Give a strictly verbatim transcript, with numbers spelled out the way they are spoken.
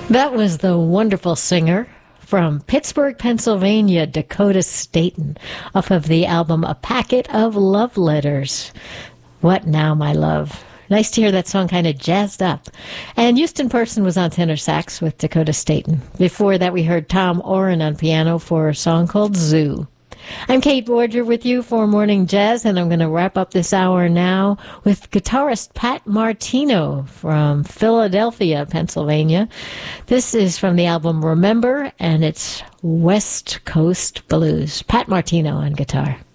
That was the wonderful singer from Pittsburgh, Pennsylvania, Dakota Staton, off of the album A Packet of Love Letters. What Now, My Love? Nice to hear that song kind of jazzed up. And Houston Person was on tenor sax with Dakota Staton. Before that, we heard Tom Oren on piano for a song called Zoo. I'm Kate Borger with you for Morning Jazz, and I'm going to wrap up this hour now with guitarist Pat Martino from Philadelphia, Pennsylvania. This is from the album Remember, and it's West Coast Blues. Pat Martino on guitar.